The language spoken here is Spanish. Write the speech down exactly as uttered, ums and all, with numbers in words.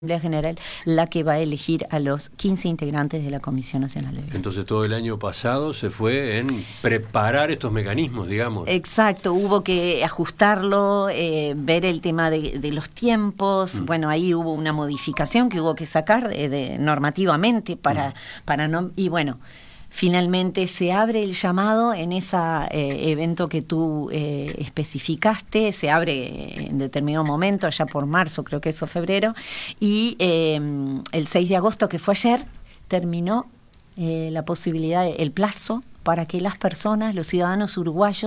Asamblea General la que va a elegir a los quince integrantes de la Comisión Nacional de Vivienda. Entonces todo el año pasado se fue en preparar estos mecanismos, digamos. Exacto, hubo que ajustarlo, eh, ver el tema de, de los tiempos. Mm. Bueno, ahí hubo una modificación que hubo que sacar de, de, normativamente para, mm. para no... Y bueno, finalmente se abre el llamado en ese eh, evento que tú eh, especificaste, se abre en determinado momento, allá por marzo, creo que eso, febrero, y eh, el seis de agosto, que fue ayer, terminó eh, la posibilidad, el plazo para que las personas, los ciudadanos uruguayos,